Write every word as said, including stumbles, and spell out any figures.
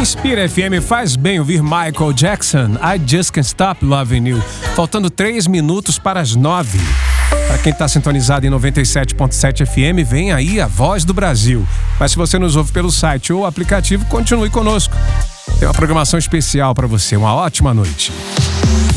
Inspira F M, faz bem ouvir Michael Jackson, I Just Can't Stop Loving You. Faltando três minutos para as nove. Para quem está sintonizado em noventa e sete ponto sete F M, vem aí a Voz do Brasil. Mas se você nos ouve pelo site ou aplicativo, continue conosco. Tem uma programação especial para você. Uma ótima noite.